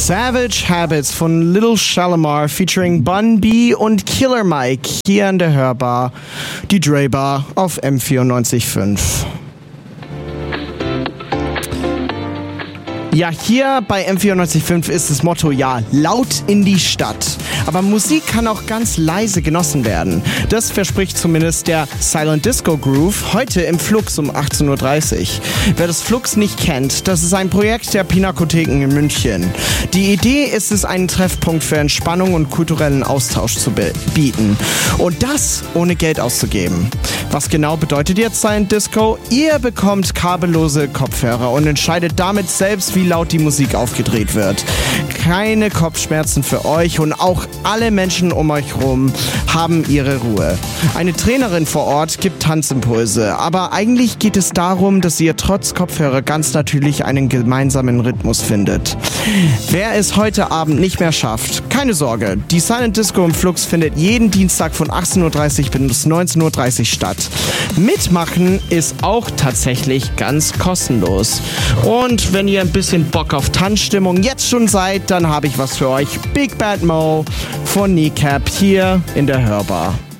Savage Habits von Little Shalimar featuring Bun B und Killer Mike hier an der Hörbar, die Dre Bar auf M94.5. Ja, hier bei M94.5 ist das Motto, ja, laut in die Stadt. Aber Musik kann auch ganz leise genossen werden. Das verspricht zumindest der Silent Disco Groove heute im Flux um 18.30 Uhr. Wer das Flux nicht kennt, das ist ein Projekt der Pinakotheken in München. Die Idee ist es, einen Treffpunkt für Entspannung und kulturellen Austausch zu bieten. Und das ohne Geld auszugeben. Was genau bedeutet jetzt Silent Disco? Ihr bekommt kabellose Kopfhörer und entscheidet damit selbst, wie laut die Musik aufgedreht wird. Keine Kopfschmerzen für euch und auch alle Menschen um euch herum haben ihre Ruhe. Eine Trainerin vor Ort gibt Tanzimpulse, aber eigentlich geht es darum, dass ihr trotz Kopfhörer ganz natürlich einen gemeinsamen Rhythmus findet. Wer es heute Abend nicht mehr schafft, keine Sorge, die Silent Disco im Flux findet jeden Dienstag von 18.30 Uhr bis 19.30 Uhr statt. Mitmachen ist auch tatsächlich ganz kostenlos. Und wenn ihr ein bisschen Bock auf Tanzstimmung jetzt schon seid, dann habe ich was für euch. Big Bad Mo von Kneecap hier in der Hörbar.